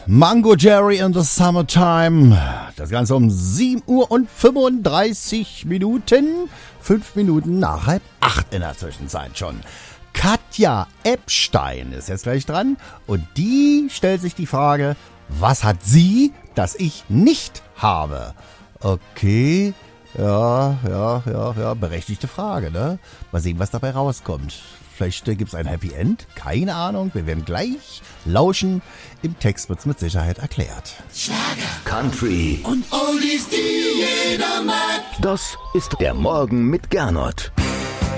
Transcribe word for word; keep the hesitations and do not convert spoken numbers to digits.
Mango Jerry in the Summertime. Das Ganze um sieben Uhr und fünfunddreißig Minuten. Fünf Minuten nach halb acht in der Zwischenzeit schon. Katja Epstein ist jetzt gleich dran. Und die stellt sich die Frage, was hat sie, das ich nicht habe? Okay, ja, ja, ja, ja, berechtigte Frage, ne? Mal sehen, was dabei rauskommt. Vielleicht äh, gibt es ein Happy End, keine Ahnung. Wir werden gleich lauschen. Im Text wird es mit Sicherheit erklärt. Schlager, Country und Oldies, die jeder mag. Das ist der Morgen mit Gernot.